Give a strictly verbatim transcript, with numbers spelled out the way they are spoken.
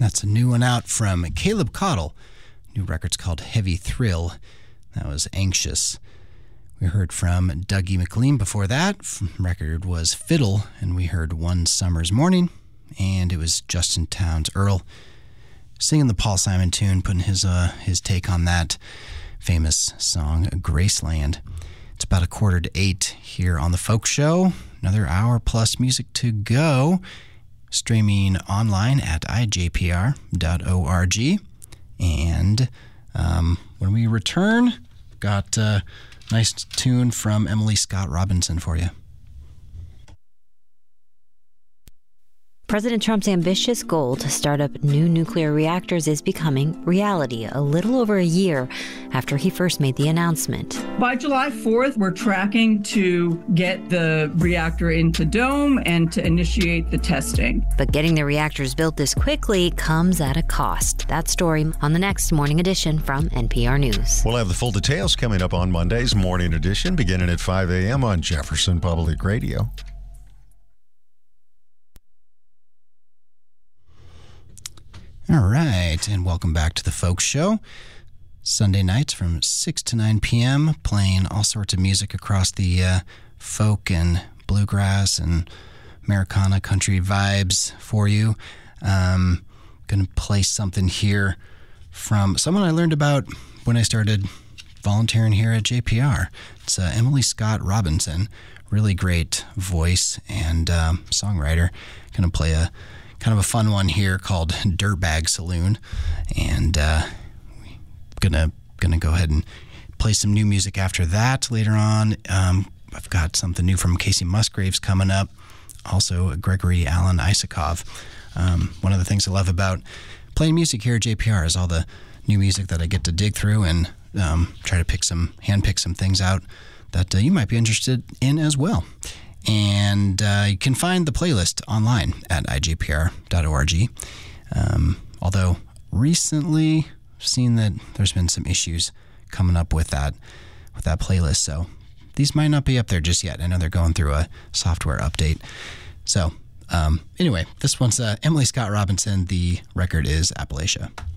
That's a new one out from Caleb Cottle. New record's called Heavy Thrill. That was Anxious. We heard from Dougie McLean before that. Record was Fiddle, and we heard One Summer's Morning, and it was Justin Townes Earl singing the Paul Simon tune, putting his uh, his take on that famous song, Graceland. It's about a quarter to eight here on The Folk Show. Another hour plus music to go. Streaming online at I J P R dot org. And um, when we return, got a nice tune from Emily Scott Robinson for you. President Trump's ambitious goal to start up new nuclear reactors is becoming reality a little over a year after he first made the announcement. By July fourth, we're tracking to get the reactor into Dome and to initiate the testing. But getting the reactors built this quickly comes at a cost. That story on the next Morning Edition from N P R News. We'll have the full details coming up on Monday's Morning Edition, beginning at five a.m. on Jefferson Public Radio. All right, and welcome back to The Folk Show. Sunday nights from six to nine p.m., playing all sorts of music across the uh, folk and bluegrass and Americana country vibes for you. Um, going to play something here from someone I learned about when I started volunteering here at J P R. It's uh, Emily Scott Robinson, really great voice and um, songwriter. Going to play a kind of a fun one here called Dirtbag Saloon, and uh, we're gonna gonna go ahead and play some new music after that. Later on, um, I've got something new from Casey Musgraves coming up. Also, Gregory Alan Isakov. Um, one of the things I love about playing music here at J P R is all the new music that I get to dig through and um, try to pick some, handpick some things out that uh, you might be interested in as well. And uh, you can find the playlist online at I J P R dot org. Um, although recently I've seen that there's been some issues coming up with that with that playlist, so these might not be up there just yet. I know they're going through a software update. So um, anyway, this one's uh, Emily Scott Robinson. The record is Appalachia.